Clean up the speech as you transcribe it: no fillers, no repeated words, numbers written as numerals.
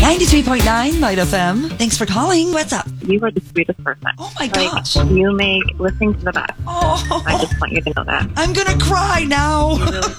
93.9 Light FM. Thanks for calling. What's up? You are the sweetest person. Oh my gosh. You make listening to the best. Oh, I just want you to know that. I'm going to cry now.